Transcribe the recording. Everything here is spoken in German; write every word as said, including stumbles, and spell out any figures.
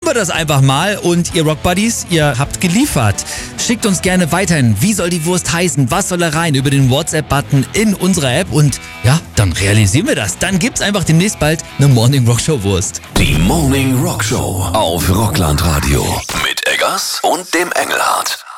wir das einfach mal und ihr Rockbuddies, ihr habt geliefert. Schickt uns gerne weiterhin, wie soll die Wurst heißen, was soll da rein, über den WhatsApp-Button in unserer App und ja, dann realisieren wir das. Dann gibt's einfach demnächst bald eine Morning Rock Show Wurst. Die Morning Rock Show auf Rockland Radio mit Eggers und dem Engelhardt.